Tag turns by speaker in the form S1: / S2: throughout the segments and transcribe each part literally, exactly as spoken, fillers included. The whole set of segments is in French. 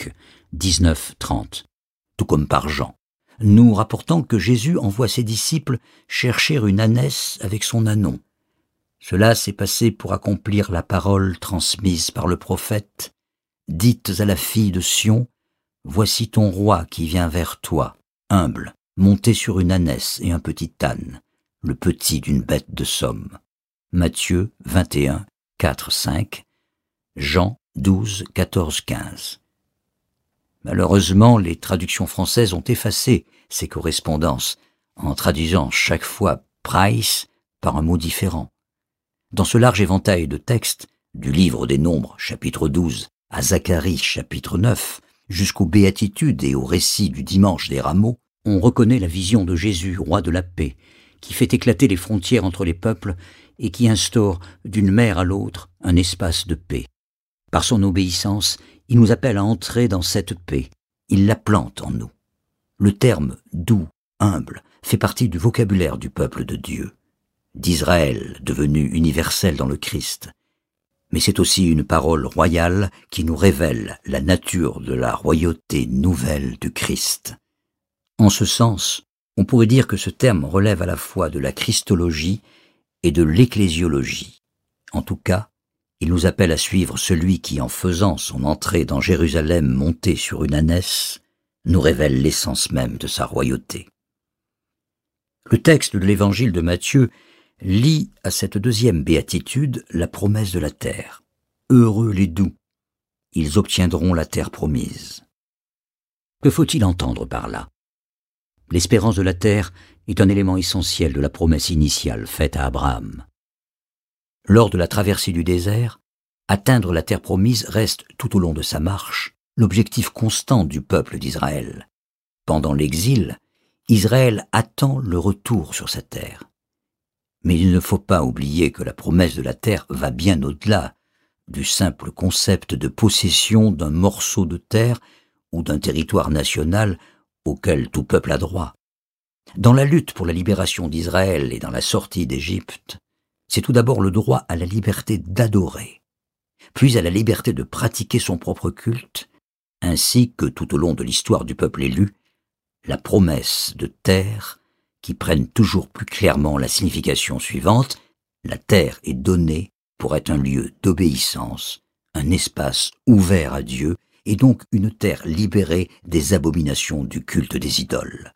S1: Luc dix-neuf, trente, tout comme par Jean, nous rapportant que Jésus envoie ses disciples chercher une ânesse avec son ânon. Cela s'est passé pour accomplir la parole transmise par le prophète. Dites à la fille de Sion, voici ton roi qui vient vers toi, humble, monté sur une ânesse et un petit âne, le petit d'une bête de somme. Matthieu vingt et un, quatre, cinq, Jean douze, quatorze, quinze. Malheureusement, les traductions françaises ont effacé ces correspondances en traduisant chaque fois Price par un mot différent. Dans ce large éventail de textes, du livre des Nombres, chapitre douze, à Zacharie, chapitre neuf, jusqu'aux béatitudes et au récit du dimanche des rameaux, on reconnaît la vision de Jésus, roi de la paix, qui fait éclater les frontières entre les peuples et qui instaure d'une mer à l'autre un espace de paix. Par son obéissance, il nous appelle à entrer dans cette paix. Il la plante en nous. Le terme doux, humble, fait partie du vocabulaire du peuple de Dieu, d'Israël devenu universel dans le Christ. Mais c'est aussi une parole royale qui nous révèle la nature de la royauté nouvelle du Christ. En ce sens, on pourrait dire que ce terme relève à la fois de la christologie et de l'ecclésiologie. En tout cas, il nous appelle à suivre celui qui, en faisant son entrée dans Jérusalem monté sur une ânesse, nous révèle l'essence même de sa royauté. Le texte de l'évangile de Matthieu lie à cette deuxième béatitude la promesse de la terre. Heureux les doux, ils obtiendront la terre promise. Que faut-il entendre par là? L'espérance de la terre est un élément essentiel de la promesse initiale faite à Abraham. Lors de la traversée du désert, atteindre la terre promise reste tout au long de sa marche l'objectif constant du peuple d'Israël. Pendant l'exil, Israël attend le retour sur sa terre. Mais il ne faut pas oublier que la promesse de la terre va bien au-delà du simple concept de possession d'un morceau de terre ou d'un territoire national auquel tout peuple a droit. Dans la lutte pour la libération d'Israël et dans la sortie d'Égypte, c'est tout d'abord le droit à la liberté d'adorer, puis à la liberté de pratiquer son propre culte, ainsi que tout au long de l'histoire du peuple élu, la promesse de terre qui prennent toujours plus clairement la signification suivante: la terre est donnée pour être un lieu d'obéissance, un espace ouvert à Dieu, et donc une terre libérée des abominations du culte des idoles.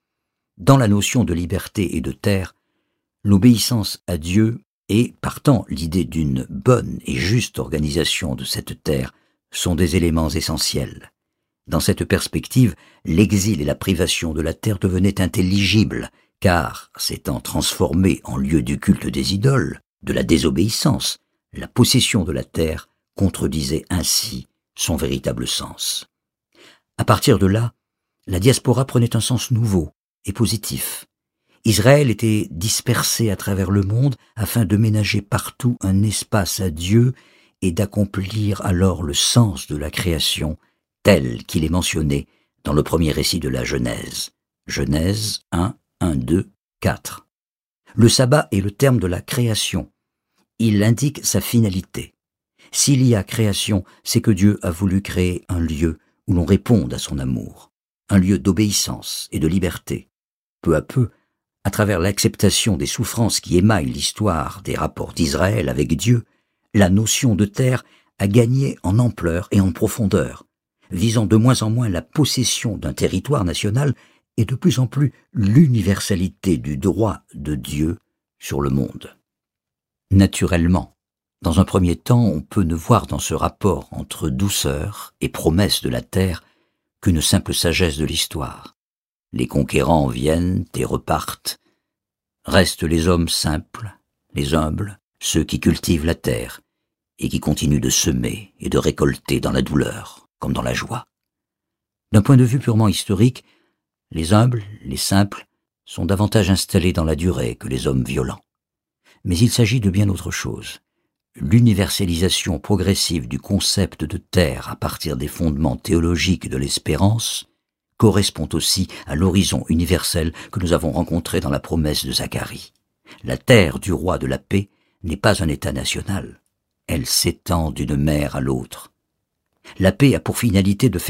S1: Dans la notion de liberté et de terre, l'obéissance à Dieu et, partant, l'idée d'une bonne et juste organisation de cette terre sont des éléments essentiels. Dans cette perspective, l'exil et la privation de la terre devenaient intelligibles, car, s'étant transformés en lieu du culte des idoles, de la désobéissance, la possession de la terre contredisait ainsi son véritable sens. À partir de là, la diaspora prenait un sens nouveau et positif. Israël était dispersé à travers le monde afin de ménager partout un espace à Dieu et d'accomplir alors le sens de la création tel qu'il est mentionné dans le premier récit de la Genèse. Genèse un, un, deux, quatre. Le sabbat est le terme de la création. Il indique sa finalité. S'il y a création, c'est que Dieu a voulu créer un lieu où l'on réponde à son amour, un lieu d'obéissance et de liberté. Peu à peu, à travers l'acceptation des souffrances qui émaillent l'histoire des rapports d'Israël avec Dieu, la notion de terre a gagné en ampleur et en profondeur, visant de moins en moins la possession d'un territoire national et de plus en plus l'universalité du droit de Dieu sur le monde. Naturellement, dans un premier temps, on peut ne voir dans ce rapport entre douceur et promesse de la terre qu'une simple sagesse de l'histoire. Les conquérants viennent et repartent. Restent les hommes simples, les humbles, ceux qui cultivent la terre et qui continuent de semer et de récolter dans la douleur comme dans la joie. D'un point de vue purement historique, les humbles, les simples, sont davantage installés dans la durée que les hommes violents. Mais il s'agit de bien autre chose. L'universalisation progressive du concept de terre à partir des fondements théologiques de l'espérance correspond aussi à l'horizon universel que nous avons rencontré dans la promesse de Zacharie. La terre du roi de la paix n'est pas un État national. Elle s'étend d'une mer à l'autre. La paix a pour finalité de